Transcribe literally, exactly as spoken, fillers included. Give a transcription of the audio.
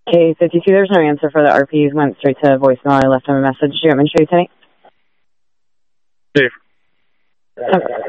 K fifty-two, there's no answer for the R Ps. Went straight to voicemail. I left him a message. Do you want me to show you today? Dave. Okay.